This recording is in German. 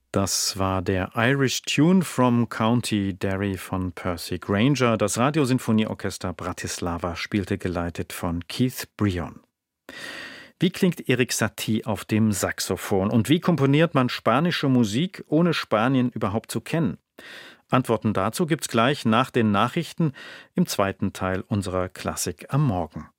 Das war der Irish Tune from County Derry von Percy Grainger. Das Radiosinfonieorchester Bratislava spielte geleitet von Keith Brion. Wie klingt Erik Satie auf dem Saxophon? Und wie komponiert man spanische Musik, ohne Spanien überhaupt zu kennen? Antworten dazu gibt's gleich nach den Nachrichten im zweiten Teil unserer Klassik am Morgen.